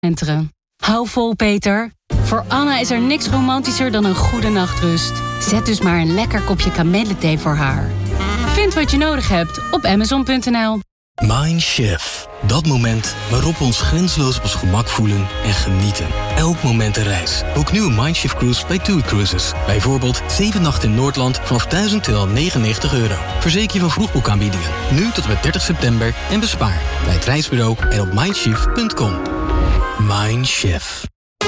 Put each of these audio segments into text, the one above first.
Enteren. Hou vol, Peter. Voor Anna is er niks romantischer dan een goede nachtrust. Zet dus maar een lekker kopje kamillethee voor haar. Vind wat je nodig hebt op Amazon.nl. Mindshift. Dat moment waarop we ons grenzeloos op ons gemak voelen en genieten. Elk moment een reis. Boek nu een Mindshift cruise bij TUI Cruises. Bijvoorbeeld 7 nachten in Noordland vanaf €1.299. Verzeker je van vroegboekaanbiedingen. Nu tot en met 30 september en bespaar. Bij het reisbureau en op mindshift.com. Mindshift.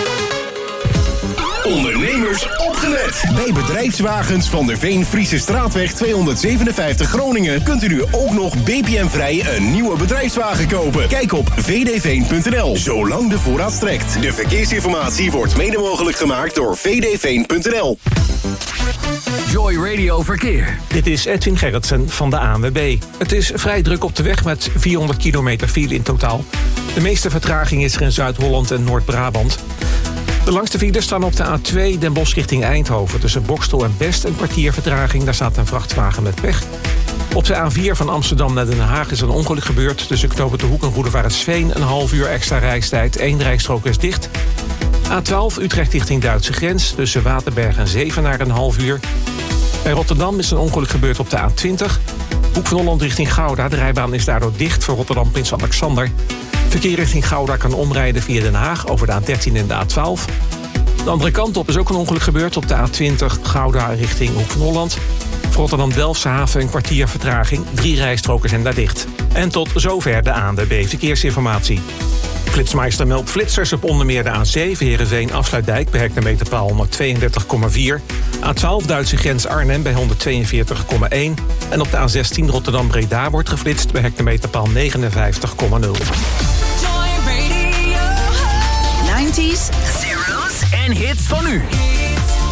Ondernemers opgelet! Bij Bedrijfswagens van der Veen Friese Straatweg 257 Groningen kunt u nu ook nog BPM-vrij een nieuwe bedrijfswagen kopen. Kijk op vdveen.nl, zolang de voorraad strekt. De verkeersinformatie wordt mede mogelijk gemaakt door vdveen.nl. Joy Radio Verkeer. Dit is Edwin Gerritsen van de ANWB. Het is vrij druk op de weg met 400 kilometer file in totaal. De meeste vertraging is er in Zuid-Holland en Noord-Brabant. De langste files staan op de A2 Den Bosch richting Eindhoven. Tussen Bokstel en Best een kwartier vertraging. Daar staat een vrachtwagen met pech. Op de A4 van Amsterdam naar Den Haag is een ongeluk gebeurd. Tussen Knoopend de Hoek en Goedervaartsveen een half uur extra reistijd. 1 rijstrook is dicht. A12 Utrecht richting Duitse grens. Tussen Waterberg en Zevenaar een half uur. Bij Rotterdam is een ongeluk gebeurd op de A20. Hoek van Holland richting Gouda. De rijbaan is daardoor dicht voor Rotterdam Prins Alexander. Verkeer richting Gouda kan omrijden via Den Haag over de A13 en de A12. De andere kant op is ook een ongeluk gebeurd op de A20 Gouda richting Hoek van Holland. Voor Rotterdam-Delftse haven een kwartier vertraging. 3 rijstroken zijn daar dicht. En tot zover de ANWB Verkeersinformatie. Flitsmeister meldt flitsers op onder meer de A7 Heerenveen Afsluitdijk bij hectometerpaal 132,4. A12 Duitse grens Arnhem bij 142,1. En op de A16 Rotterdam-Breda wordt geflitst bij hectometerpaal 59,0. 90s, zeros en hits van nu.